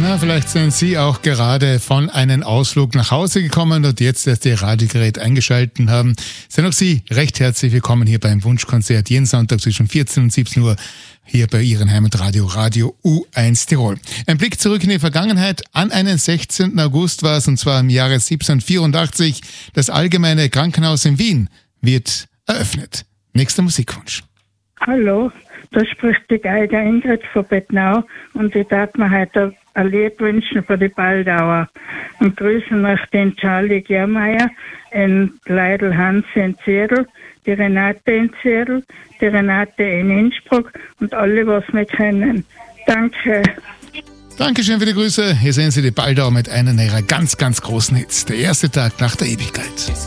Ja, vielleicht sind Sie auch gerade von einem Ausflug nach Hause gekommen und jetzt erst Ihr Radiogerät eingeschaltet haben. Sind auch Sie recht herzlich willkommen hier beim Wunschkonzert jeden Sonntag zwischen 14 und 17 Uhr hier bei Ihrem Heimatradio, Radio U1 Tirol. Ein Blick zurück in die Vergangenheit. An einen 16. August war es, und zwar im Jahre 1784. Das Allgemeine Krankenhaus in Wien wird eröffnet. Nächster Musikwunsch. Hallo, da spricht die Geiger Ingrid von Bettnau und ich darf mir heute ein Lied wünschen für die Baldauer und grüßen nach den Charlie Germeier, den Leidl Hans in Zierl, die Renate in Zierl, die Renate in Innsbruck und alle, was wir kennen. Danke. Dankeschön für die Grüße. Hier sehen Sie die Baldauer mit einem ihrer ganz, ganz großen Hits. Der erste Tag nach der Ewigkeit.